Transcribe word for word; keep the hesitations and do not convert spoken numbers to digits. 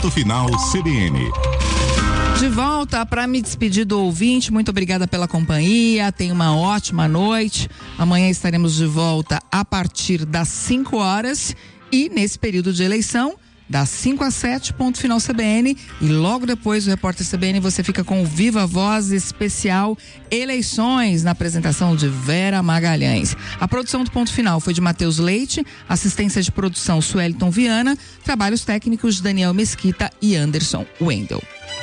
Ponto Final C B N. De volta para me despedir do ouvinte, muito obrigada pela companhia, tenha uma ótima noite. Amanhã estaremos de volta a partir das cinco horas e nesse período de eleição, das cinco às sete, Ponto Final C B N, e logo depois do Repórter C B N você fica com o Viva Voz especial Eleições, na apresentação de Vera Magalhães. A produção do Ponto Final foi de Matheus Leite, assistência de produção Sueliton Viana, trabalhos técnicos de Daniel Mesquita e Anderson Wendel.